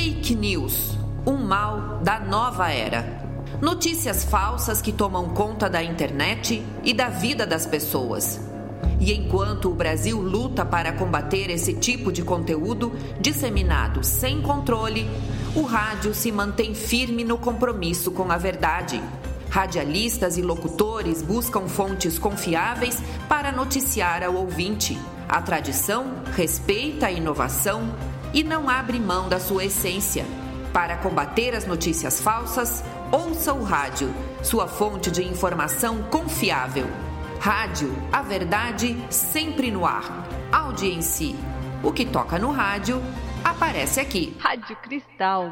Fake news, um mal da nova era. Notícias falsas que tomam conta da internet e da vida das pessoas. E enquanto o Brasil luta para combater esse tipo de conteúdo disseminado sem controle, o rádio se mantém firme no compromisso com a verdade. Radialistas e locutores buscam fontes confiáveis para noticiar ao ouvinte. A tradição respeita a inovação e não abre mão da sua essência. Para combater as notícias falsas, ouça o rádio, sua fonte de informação confiável. Rádio, a verdade sempre no ar. Audiência. O que toca no rádio, aparece aqui. Rádio Cristal.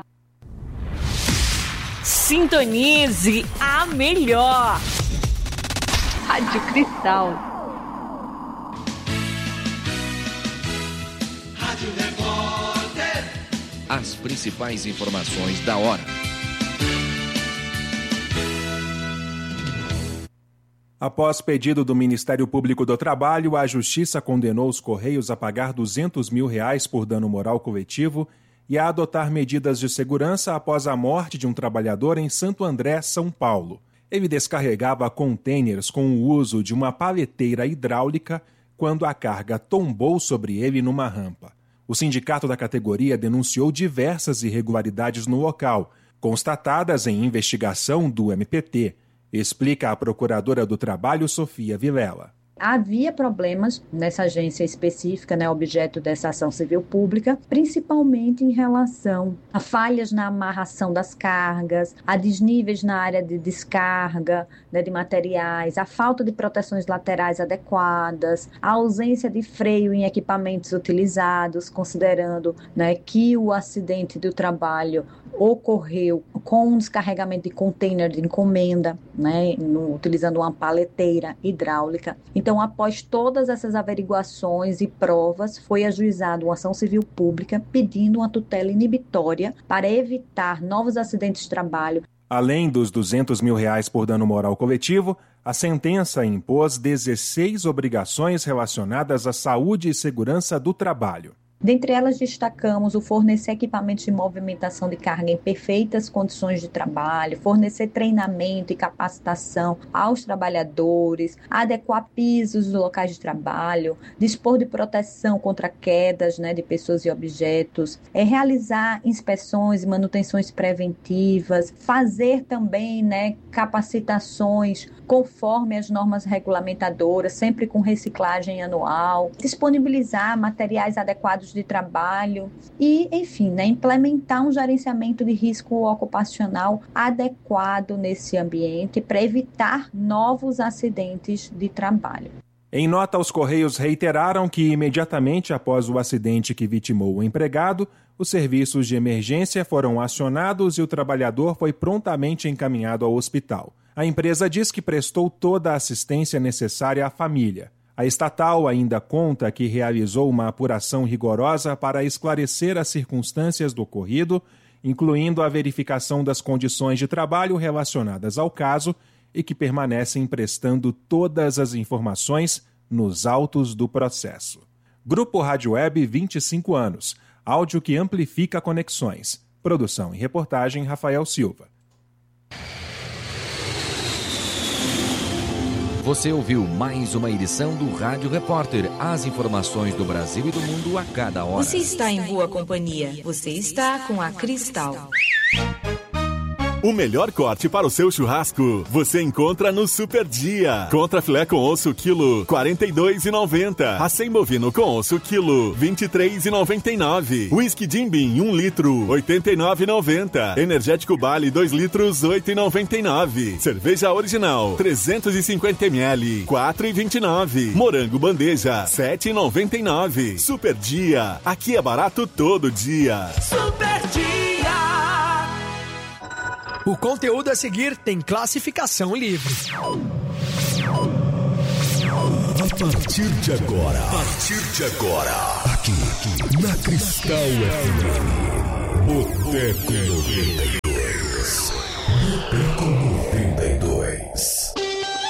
Sintonize a melhor. Rádio Cristal. Rádio Repórter. As principais informações da hora. Após pedido do Ministério Público do Trabalho, a Justiça condenou os Correios a pagar R$200 mil por dano moral coletivo e a adotar medidas de segurança após a morte de um trabalhador em Santo André, São Paulo. Ele descarregava contêineres com o uso de uma paleteira hidráulica quando a carga tombou sobre ele numa rampa. O sindicato da categoria denunciou diversas irregularidades no local, constatadas em investigação do MPT, explica a procuradora do Trabalho, Sofia Vilela. Havia problemas nessa agência específica, objeto dessa ação civil pública, principalmente em relação a falhas na amarração das cargas, a desníveis na área de descarga de materiais, a falta de proteções laterais adequadas, a ausência de freio em equipamentos utilizados, considerando que o acidente do trabalho ocorreu com um descarregamento de container de encomenda, utilizando uma paleteira hidráulica. Então, após todas essas averiguações e provas, foi ajuizada uma ação civil pública pedindo uma tutela inibitória para evitar novos acidentes de trabalho. Além dos R$200 mil por dano moral coletivo, a sentença impôs 16 obrigações relacionadas à saúde e segurança do trabalho. Dentre elas, destacamos o fornecer equipamentos de movimentação de carga em perfeitas condições de trabalho, fornecer treinamento e capacitação aos trabalhadores, adequar pisos dos locais de trabalho, dispor de proteção contra quedas de pessoas e objetos, realizar inspeções e manutenções preventivas, fazer também capacitações conforme as normas regulamentadoras, sempre com reciclagem anual, disponibilizar materiais adequados de trabalho e, enfim, implementar um gerenciamento de risco ocupacional adequado nesse ambiente para evitar novos acidentes de trabalho. Em nota, os Correios reiteraram que imediatamente após o acidente que vitimou o empregado, os serviços de emergência foram acionados e o trabalhador foi prontamente encaminhado ao hospital. A empresa diz que prestou toda a assistência necessária à família. A estatal ainda conta que realizou uma apuração rigorosa para esclarecer as circunstâncias do ocorrido, incluindo a verificação das condições de trabalho relacionadas ao caso e que permanecem prestando todas as informações nos autos do processo. Grupo Rádio Web, 25 anos. Áudio que amplifica conexões. Produção e reportagem, Rafael Silva. Você ouviu mais uma edição do Rádio Repórter. As informações do Brasil e do mundo a cada hora. Você está em boa companhia. Você está com a Cristal. O melhor corte para o seu churrasco você encontra no Super Dia. Contra filé com osso quilo, R$ 42,90. Acém bovino com osso quilo, R$ 23,99. Whisky Jim Beam 1 litro, R$ 89,90. Energético Bali 2 litros, R$ 8,99. Cerveja original 350 ml, R$ 4,29. Morango bandeja, R$ 7,99. Super Dia. Aqui é barato todo dia. Super Dia. O conteúdo a seguir tem classificação livre. A partir de agora, aqui na Cristal FM, Boteco 90.